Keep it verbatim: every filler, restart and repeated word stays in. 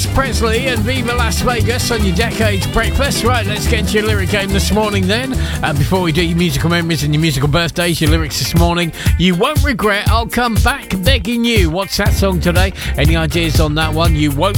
Presley and Viva Las Vegas on your Decades Breakfast. Right, let's get into your lyric game this morning then. Uh, before we do your musical memories and your musical birthdays, your lyrics this morning. You won't regret, I'll come back begging you. What's that song today? Any ideas on that one? You won't